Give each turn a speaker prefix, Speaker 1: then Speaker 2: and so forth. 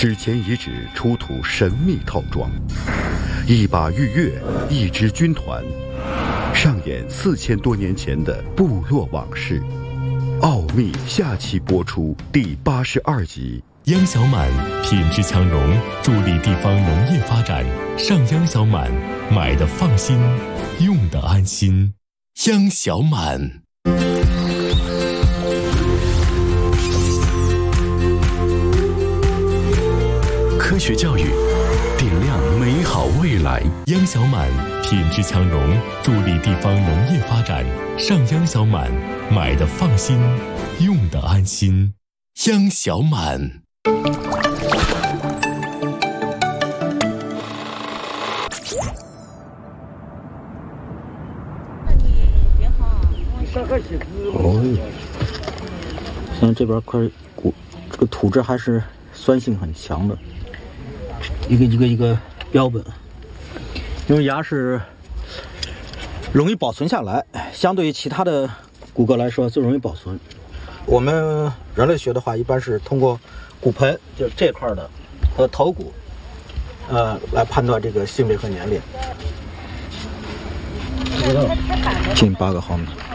Speaker 1: 史前遗址出土神秘套装，一把玉钺，一支军团，上演4000多年前的部落往事。奥秘下期播出第82集。
Speaker 2: 秧小满品质强融，助力地方农业发展。上秧小满，买的放心，用的安心。秧小满。科学教育，点亮美好未来。秧小满品质强融，助力地方农业发展。上秧小满，买的放心，用的安心。秧小满。
Speaker 3: 哦，现在这边这个土质还是酸性很强的，一个标本，因为牙是容易保存下来，相对于其他的骨骼来说最容易保存。我们人类学的话，一般是通过骨盆，就是这块的和头骨，来判断这个性别和年龄。近8个毫米。